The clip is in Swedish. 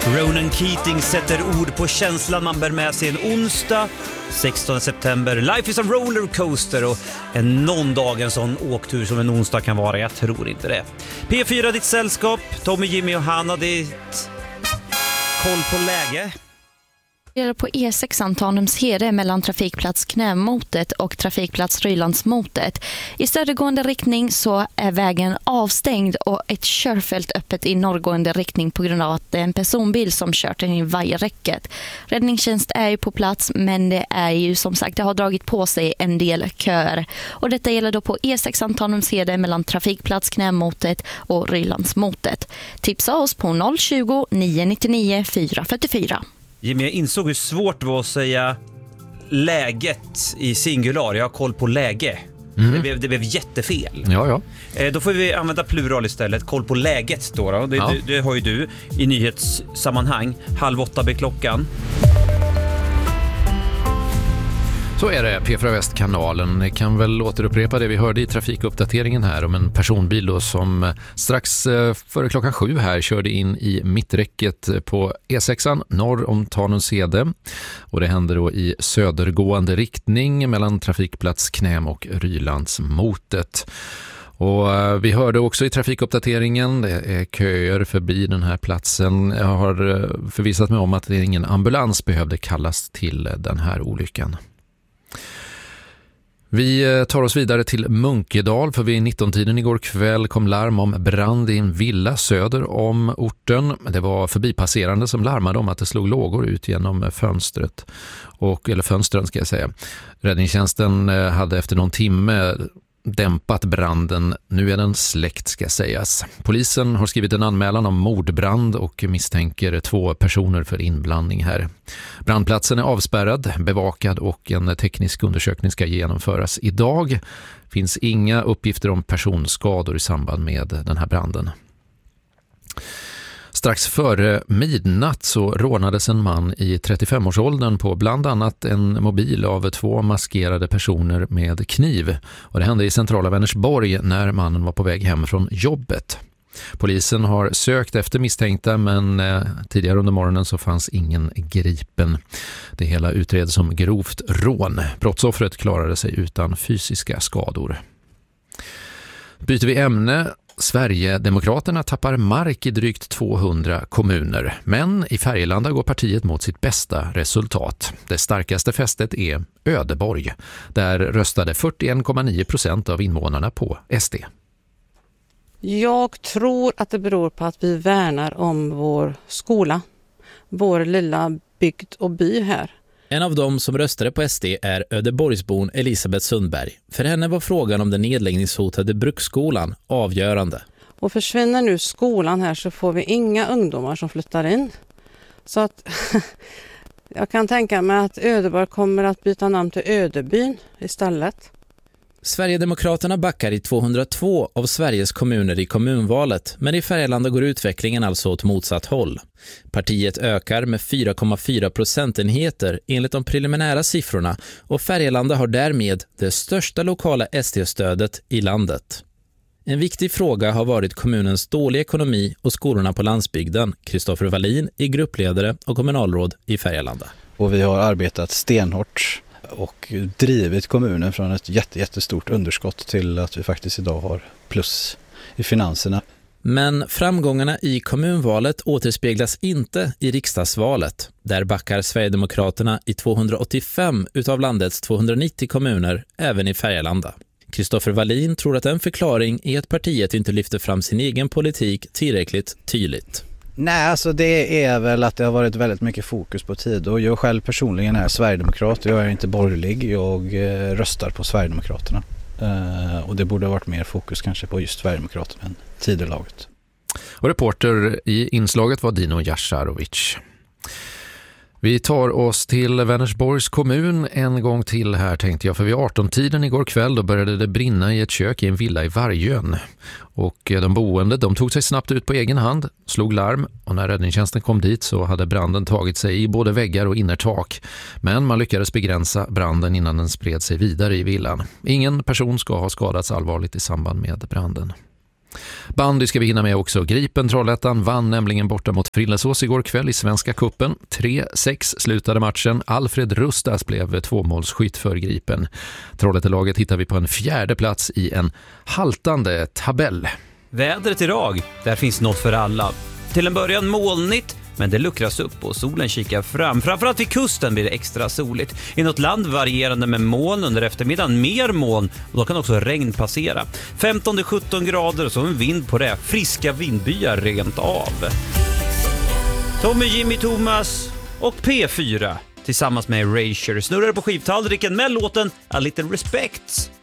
Ronan Keating sätter ord på känslan man bär med sig en onsdag 16 september. Life is a rollercoaster och någon dag en sån åktur som en onsdag kan vara. Jag tror inte det. P4 ditt sällskap, Tommy, Jimmy och Hanna, ditt koll på läge. På E6 Tanumshede mellan trafikplats Knämotet och trafikplats Rylandsmotet. I södergående riktning så är vägen avstängd och ett körfält öppet i norrgående riktning på grund av att det är en personbil som kört in i vajerräcket. Räddningstjänst är ju på plats, men det är ju som sagt, det har dragit på sig en del köer. Och detta gäller då på E6 Tanumshede mellan trafikplats Knämotet och Rylandsmotet. Tipsa oss på 020 999 444. Jimmy, jag insåg hur svårt det var att säga läget i singular. Jag har koll på läge. Det blev jättefel. Ja. Då får vi använda plural istället. Koll på läget då. Det har ju du i nyhetssammanhang. 7:30 blir klockan. Så är det, P4 Västkanalen. Kan väl återupprepa det vi hörde i trafikuppdateringen här om en personbil då som strax före klockan 7 här körde in i mitträcket på E6 norr om Tanumshede. Och det hände då i södergående riktning mellan trafikplats Knäm och Rylandsmotet. Och vi hörde också i trafikuppdateringen, det är köer förbi den här platsen. Jag har förvissat mig om att ingen ambulans behövde kallas till den här olyckan. Vi tar oss vidare till Munkedal, för vid 19-tiden igår kväll kom larm om brand i en villa söder om orten. Det var förbipasserande som larmade om att det slog lågor ut genom fönstret. Eller fönstren ska jag säga. Räddningstjänsten hade efter någon timme dämpat branden. Nu är den släckt ska sägas. Polisen har skrivit en anmälan om mordbrand och misstänker 2 personer för inblandning här. Brandplatsen är avspärrad, bevakad och en teknisk undersökning ska genomföras idag. Finns inga uppgifter om personskador i samband med den här branden. Strax före midnatt så rånades en man i 35-årsåldern på bland annat en mobil av 2 maskerade personer med kniv. Och det hände i centrala Vänersborg när mannen var på väg hem från jobbet. Polisen har sökt efter misstänkta, men tidigare under morgonen så fanns ingen gripen. Det hela utreds som grovt rån. Brottsoffret klarade sig utan fysiska skador. Byter vi ämne. Sverigedemokraterna tappar mark i drygt 200 kommuner, men i Färgelanda går partiet mot sitt bästa resultat. Det starkaste fästet är Ödeborg. Där röstade 41,9% av invånarna på SD. Jag tror att det beror på att vi värnar om vår skola, vår lilla bygd och by här. En av dem som röstade på SD är Ödeborgsbon Elisabeth Sundberg. För henne var frågan om den nedläggningshotade bruksskolan avgörande. Och försvinner nu skolan här så får vi inga ungdomar som flyttar in. Så att jag kan tänka mig att Ödeborg kommer att byta namn till Ödebyn istället. Sverigedemokraterna backar i 202 av Sveriges kommuner i kommunvalet, men i Färgelanda går utvecklingen alltså åt motsatt håll. Partiet ökar med 4,4 procentenheter enligt de preliminära siffrorna och Färgelanda har därmed det största lokala SD-stödet i landet. En viktig fråga har varit kommunens dåliga ekonomi och skolorna på landsbygden. Kristoffer Wallin är gruppledare och kommunalråd i Färgelanda. Och vi har arbetat stenhårt och drivit kommunen från ett jättestort underskott till att vi faktiskt idag har plus i finanserna. Men framgångarna i kommunvalet återspeglas inte i riksdagsvalet. Där backar Sverigedemokraterna i 285 utav landets 290 kommuner, även i Färgelanda. Kristoffer Wallin tror att en förklaring är att partiet inte lyfter fram sin egen politik tillräckligt tydligt. Nej, alltså det är väl att det har varit väldigt mycket fokus på tid. Och jag själv personligen är sverigedemokrat. Jag är inte borgerlig, jag röstar på Sverigedemokraterna. Och det borde ha varit mer fokus kanske på just Sverigedemokraterna än tidelaget. Och reporter i inslaget var Dino Jasharovic. Vi tar oss till Vänersborgs kommun en gång till här tänkte jag, för vid 18-tiden igår kväll då började det brinna i ett kök i en villa i Vargön. Och de boende de tog sig snabbt ut på egen hand, slog larm och när räddningstjänsten kom dit så hade branden tagit sig i både väggar och innertak. Men man lyckades begränsa branden innan den spred sig vidare i villan. Ingen person ska ha skadats allvarligt i samband med branden. Bandy ska vi hinna med också. Gripen Trollhättan vann nämligen borta mot Frillesås igår kväll i Svenska kuppen. 3-6 slutade matchen. Alfred Rustas blev 2-målsskytt för Gripen. Trollhättelaget hittar vi på en 4:e plats i en haltande tabell. Vädret idag, där finns något för alla. Till en början molnigt, men det luckras upp och solen kikar fram. Framförallt vid kusten blir det extra soligt. I något land varierande med moln under eftermiddagen, mer moln, och då kan också regn passera. 15-17 grader och så en vind på det. Friska vindbyar rent av. Tommy, Jimmy, Thomas och P4 tillsammans med Erasure snurrar på skivtallriken med låten A Little Respect.